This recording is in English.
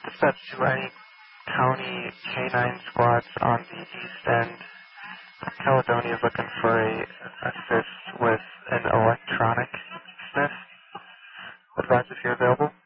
Dispatch to any county K-9 squads on the east end. Caledonia is looking for a assist with an electronic sniff. Advise if you're available.